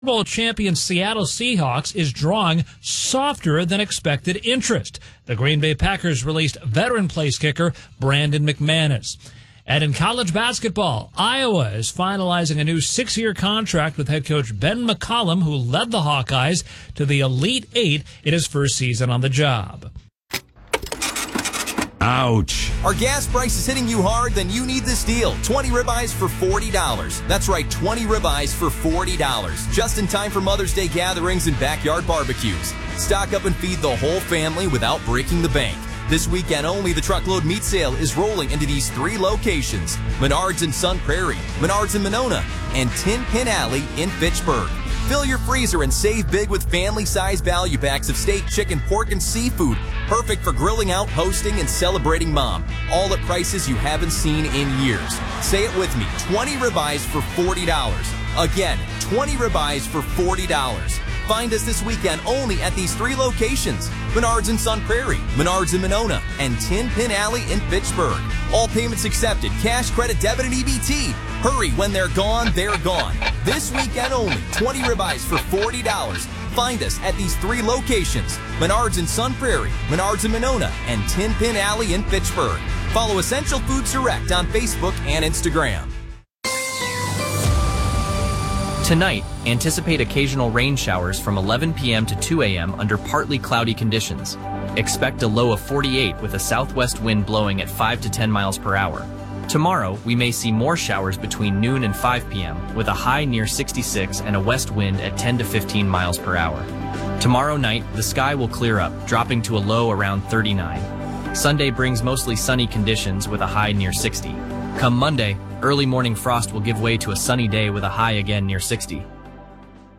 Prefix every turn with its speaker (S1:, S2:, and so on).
S1: Bowl champion Seattle Seahawks is drawing softer than expected interest. The Green Bay Packers released veteran place kicker Brandon McManus. And in college basketball, Iowa is finalizing a new 6-year contract with head coach Ben McCollum, who led the Hawkeyes to the Elite Eight in his first season on the job.
S2: Ouch.
S3: Are gas prices hitting you hard? Then you need this deal. 20 ribeyes for $40. That's right, 20 ribeyes for $40. Just in time for Mother's Day gatherings and backyard barbecues. Stock up and feed the whole family without breaking the bank. This weekend only, the truckload meat sale is rolling into these 3 locations: Menards in Sun Prairie, Menards in Monona, and Tin Pin Alley in Fitchburg. Fill your freezer and save big with family-sized value packs of steak, chicken, pork, and seafood. Perfect for grilling out, hosting, and celebrating Mom. All at prices you haven't seen in years. Say it with me, 20 ribeyes for $40. Again, 20 ribeyes for $40. Find us this weekend only at these 3 locations: Menards in Sun Prairie, Menards in Monona, and Tin Pin Alley in Fitchburg. All payments accepted, cash, credit, debit, and EBT. Hurry, when they're gone, they're gone. This weekend only, 20 ribeyes for $40. Find us at these 3 locations: Menards in Sun Prairie, Menards in Monona, and Tin Pin Alley in Fitchburg. Follow Essential Foods Direct on Facebook and Instagram.
S4: Tonight, anticipate occasional rain showers from 11 p.m. to 2 a.m. under partly cloudy conditions. Expect a low of 48 with a southwest wind blowing at 5 to 10 miles per hour. Tomorrow, we may see more showers between noon and 5 p.m. with a high near 66 and a west wind at 10 to 15 miles per hour. Tomorrow night, the sky will clear up, dropping to a low around 39. Sunday brings mostly sunny conditions with a high near 60. Come Monday, early morning frost will give way to a sunny day with a high again near 60.